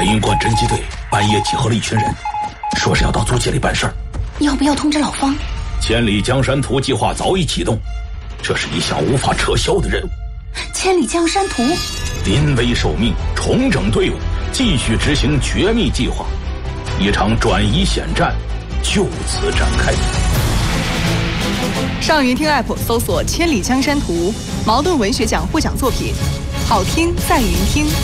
云观侦缉队半夜集合了一群人，说是要到租界里办事儿。 要不要通知老方？ 千里江山图计划早已启动，这是一项无法撤销的任务。 千里江山图， 临危受命，重整队伍，继续执行绝密计划，一场转移险战就此展开。 上云听 App 搜索《千里江山图》，茅盾文学奖获奖作品，好听在云听。